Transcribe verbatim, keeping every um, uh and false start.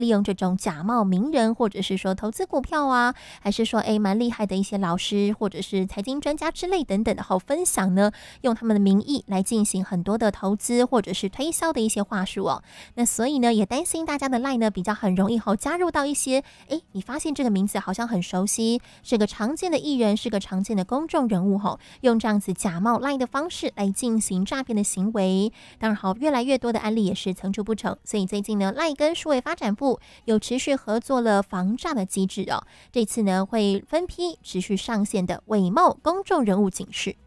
利用这种假冒名人，或者是说投资股票啊，还是说诶蛮厉害的一些老师，或者是财经专家之类等等的好分享呢，用他们的名义来进行很多的投资或者是推销的一些话术哦。那所以呢，也担心大家的 LINE 呢比较很容易好加入到一些，诶，你发现这个名字好像很熟悉，是个常见的艺人，是个常见的公众人物吼，用这样子假冒 LINE 的方式来进行诈骗的行为。当然好，越来越多的案例也是层出不穷，所以最近呢 LINE 跟数位发展部有持续合作了防诈的机制哦。这次呢会分批持续上线的伪冒公众人物警示。